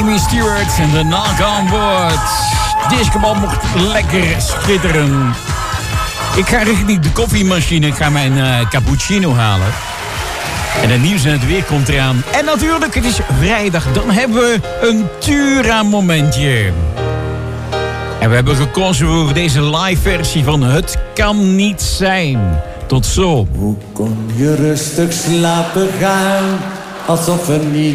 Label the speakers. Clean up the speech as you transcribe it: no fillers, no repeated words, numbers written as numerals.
Speaker 1: Amy Stewart en de Knock on Wood. Discobal mocht lekker schitteren. Ik ga richting de koffiemachine. Ik ga mijn cappuccino halen. En het nieuws en het weer komt eraan. En natuurlijk, het is vrijdag. Dan hebben we een Tura-momentje. En we hebben gekozen voor deze live versie van Het kan niet zijn. Tot zo.
Speaker 2: Hoe kon je rustig slapen gaan, alsof er niet